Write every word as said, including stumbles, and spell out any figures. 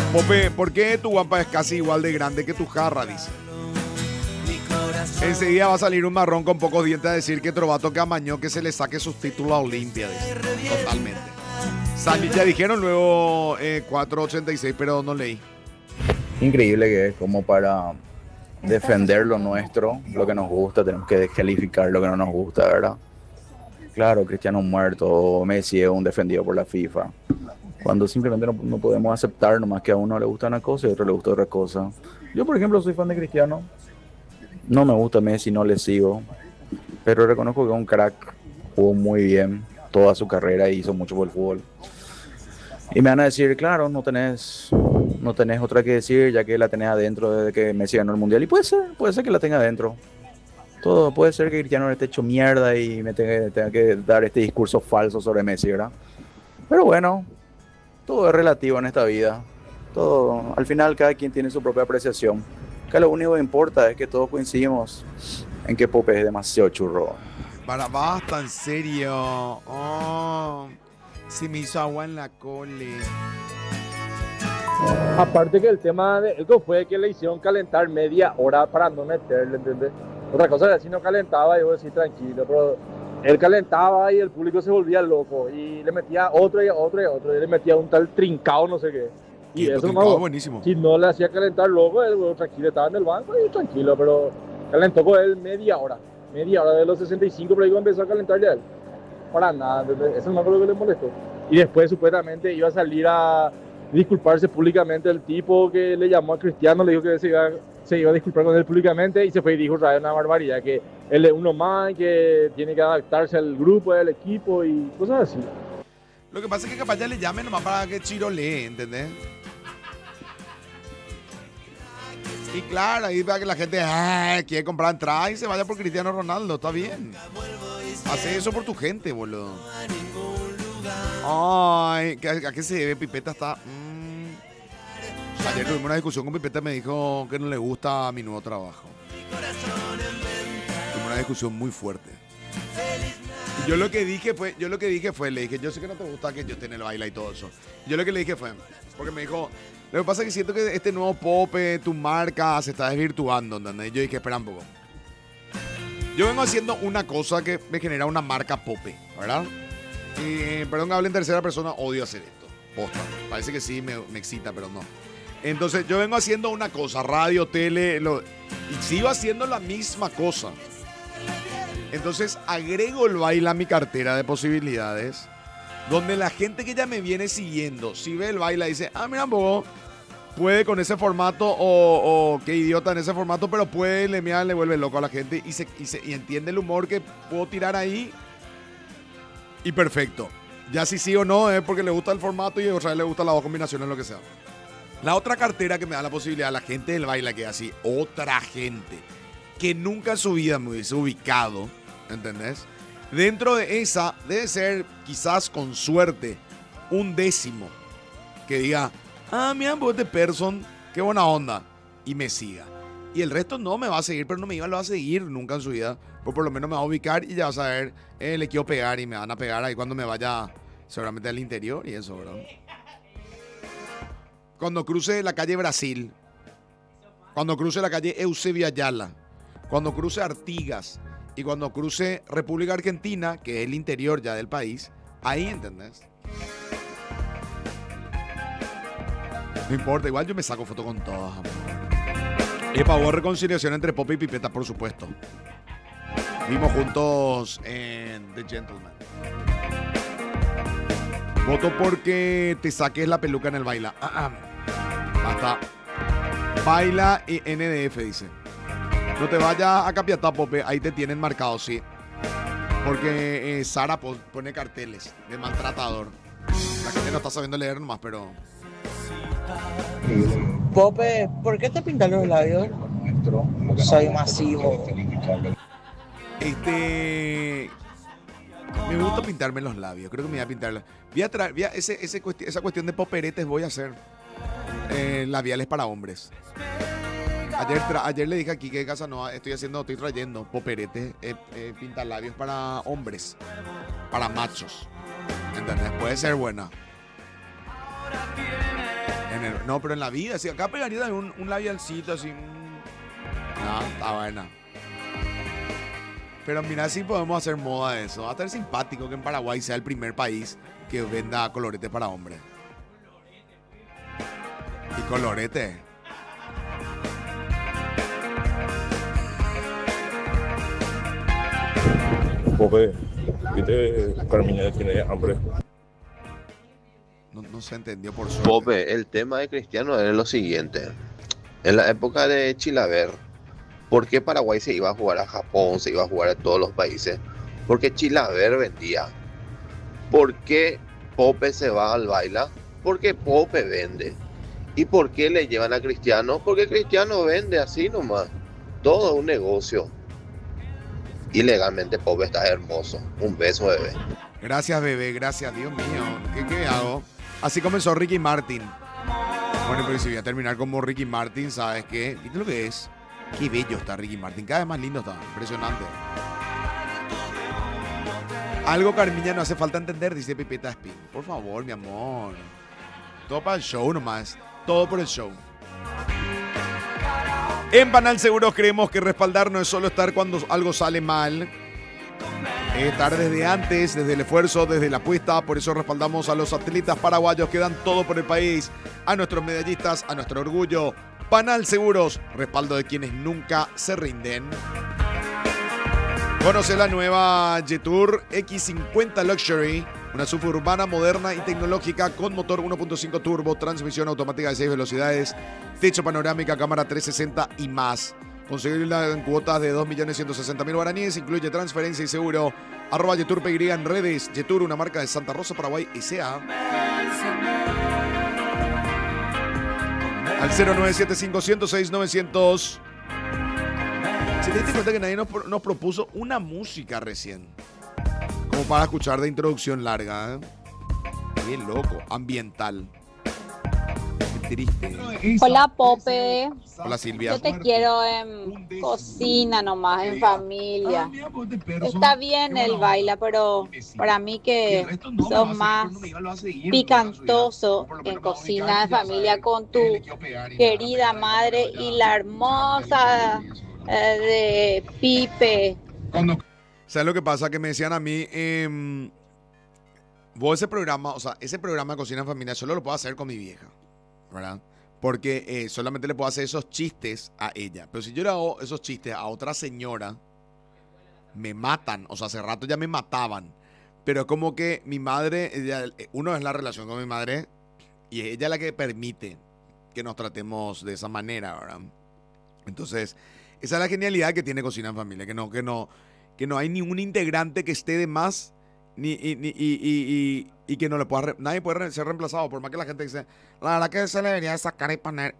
Pope, ¿por qué tu guampa es casi igual de grande que tu jarra? Dice. Enseguida va a salir un marrón con pocos dientes a decir que Trovato que amañó que se le saque sus títulos a Olimpia. Dice. Totalmente. Sali, ya dijeron luego eh, cuatro ochenta y seis, pero no leí. Increíble que es como para defender lo nuestro, lo que nos gusta, tenemos que descalificar lo que no nos gusta, ¿verdad? Claro, Cristiano muerto, Messi es un defendido por la FIFA. Cuando simplemente no, no podemos aceptar nomás que a uno le gusta una cosa y a otro le gusta otra cosa. Yo, por ejemplo, soy fan de Cristiano. No me gusta Messi, no le sigo. Pero reconozco que es un crack, jugó muy bien toda su carrera y hizo mucho por el fútbol. Y me van a decir, claro, no tenés, no tenés otra que decir, ya que la tenés adentro desde que Messi ganó el Mundial. Y puede ser, puede ser que la tenga adentro. Todo, puede ser que Cristiano esté hecho mierda y me tenga, tenga que dar este discurso falso sobre Messi, ¿verdad? Pero bueno, todo es relativo en esta vida. Todo, al final cada quien tiene su propia apreciación. Acá lo único que importa es que todos coincidimos en que Pope es demasiado churro. Para, basta, en serio. Oh, se me hizo agua en la cole. Aparte que el tema de Elko fue que le hicieron calentar media hora para no meterle, ¿entendés? Otra cosa es si no calentaba y vos decís tranquilo, pero él calentaba y el público se volvía loco y le metía otro y otro y otro y le metía un tal trincado no sé qué. Y Quieto, eso trincado, no, buenísimo. Si no le hacía calentar loco, él bueno, tranquilo estaba en el banco y tranquilo, pero calentó con él media hora, media hora de los sesenta y cinco, pero ahí empezó a calentarle a él. Para nada, ¿entendés? Eso no fue lo que le molestó. Y después supuestamente iba a salir a disculparse públicamente el tipo que le llamó a Cristiano, le dijo que se iba, se iba a disculpar con él públicamente y se fue y dijo otra vez una barbaridad, que él es uno más, que tiene que adaptarse al grupo, al equipo y cosas así. Lo que pasa es que capaz ya le llamen nomás para que Chiro lee, ¿entendés? Y claro, ahí para que la gente ah, quiere comprar entrada y se vaya por Cristiano Ronaldo, está bien. Hace eso por tu gente, boludo. Ay, ¿a qué se debe? Pipeta está... Mm. Ayer tuvimos una discusión con Pipeta, me dijo que no le gusta mi nuevo trabajo. Tuvimos una discusión muy fuerte. Y yo lo que dije fue, yo lo que dije fue, le dije, yo sé que no te gusta que yo esté en el baile y todo eso. Yo lo que le dije fue, porque me dijo, lo que pasa es que siento que este nuevo Pope, tu marca, se está desvirtuando, ¿entendés? Y yo dije, espera un poco. Yo vengo haciendo una cosa que me genera una marca Pope, ¿verdad? Y, perdón que hable en tercera persona, odio hacer esto. Posta. Parece que sí me, me excita, pero no. Entonces, yo vengo haciendo una cosa, radio, tele, lo, y sigo haciendo la misma cosa. Entonces, agrego el baile a mi cartera de posibilidades, donde la gente que ya me viene siguiendo, si ve el baile, dice, ah, mira, vos, puede con ese formato, o, o qué idiota en ese formato, pero puede, le, mira, le vuelve loco a la gente y, se, y, se, y entiende el humor que puedo tirar ahí. Y perfecto. Ya si sí o no es porque le gusta el formato y otra vez le gusta las dos combinaciones, lo que sea. La otra cartera que me da la posibilidad, la gente del baile que es así, otra gente que nunca en su vida me hubiese ubicado, ¿entendés? Dentro de esa debe ser quizás con suerte un décimo que diga, ah, mira, vos de person, qué buena onda, y me siga. Y el resto no me va a seguir, pero no me iba a seguir nunca en su vida. Pues por lo menos me va a ubicar y ya vas a ver, eh, le quiero pegar y me van a pegar ahí cuando me vaya seguramente al interior y eso, ¿verdad? Cuando cruce la calle Brasil, cuando cruce la calle Eusebio Ayala, cuando cruce Artigas y cuando cruce República Argentina, que es el interior ya del país, ahí, ¿entendés? No importa, igual yo me saco foto con todas, amor. Y pagó reconciliación entre Pope y Pipeta, por supuesto. Vimos juntos en The Gentleman. Voto porque te saques la peluca en el baila. Ah, ah. Basta. Baila y N D F, dice. No te vayas a Capiatá, Pope. Ahí te tienen marcado, sí. Porque eh, Sara pone carteles de maltratador. La gente no está sabiendo leer nomás, pero... Pope, ¿por qué te pintas los labios? Soy masivo. Este... Me gusta pintarme los labios. Creo que me voy a pintar. Voy a traer... Voy a, ese, ese cuesti- esa cuestión de poperetes voy a hacer. Eh, labiales para hombres. Ayer, tra- ayer le dije aquí que en casa no estoy haciendo, estoy trayendo poperetes, eh, eh, pintalabios para hombres. Para machos. ¿Entendés? Puede ser buena. En el- no, pero en la vida, sí, acá pegaría también un, un labialcito así. mm. No, está buena. Pero mira, si podemos hacer moda de eso. Va a estar simpático que en Paraguay sea el primer país que venda colorete para hombres. Y colorete. Pope, viste, Carmina tiene hambre. No, no se entendió por suerte. Pope, el tema de Cristiano es lo siguiente. En la época de Chilaver, ¿por qué Paraguay se iba a jugar a Japón, se iba a jugar a todos los países? Porque Chilaver vendía. ¿Por qué Pope se va al baila? Porque Pope vende. ¿Y por qué le llevan a Cristiano? Porque Cristiano vende así nomás. Todo es un negocio. Y legalmente Pope está hermoso. Un beso, bebé. Gracias, bebé, gracias, Dios mío. ¿Qué, qué hago? Así comenzó Ricky Martin. Bueno, pero si voy a terminar como Ricky Martin, ¿sabes qué? ¿Viste lo que es? Qué bello está Ricky Martin. Cada vez más lindo está. Impresionante. Algo, Carmiña, no hace falta entender, dice Pipeta Spin. Por favor, mi amor. Todo para el show nomás. Todo por el show. En Panal Seguros creemos que respaldar no es solo estar cuando algo sale mal. Es estar desde antes, desde el esfuerzo, desde la apuesta. Por eso respaldamos a los atletas paraguayos que dan todo por el país. A nuestros medallistas, a nuestro orgullo. Panal Seguros, respaldo de quienes nunca se rinden. Conoce la nueva Jetour equis cincuenta Luxury, una suburbana moderna y tecnológica con motor uno punto cinco turbo, transmisión automática de seis velocidades, techo panorámica, cámara trescientos sesenta y más. Conseguirla en cuotas de dos millones ciento sesenta mil guaraníes, incluye transferencia y seguro. Arroba Jetour P Y en redes. Jetour, una marca de Santa Rosa, Paraguay, S A Al cero nueve siete cinco, cero seis, novecientos. ¿Se te diste cuenta que nadie nos, nos propuso una música recién? Como para escuchar de introducción larga, ¿eh? Qué loco, ambiental. Qué triste. Hola, Pope. Hola, Silvia. Yo te quiero en cocina nomás, en familia. Está bien el baila, pero para mí que sos más picantoso en cocina de familia con tu querida madre y la hermosa eh, de Pipe. ¿Sabes lo que pasa? Que me decían a mí, eh, vos ese programa, o sea, ese programa de cocina en familia solo lo puedo hacer con mi vieja, ¿verdad? Porque eh, solamente le puedo hacer esos chistes a ella. Pero si yo le hago esos chistes a otra señora, me matan. O sea, hace rato ya me mataban. Pero es como que mi madre, ella, uno es la relación con mi madre y es ella la que permite que nos tratemos de esa manera, ¿verdad? Entonces, esa es la genialidad que tiene Cocina en Familia, que no, que no, que no hay ningún integrante que esté de más ni, y, ni, y, y, y, y que no le pueda, nadie puede ser reemplazado, por más que la gente dice, la verdad que se le debería sacar y poner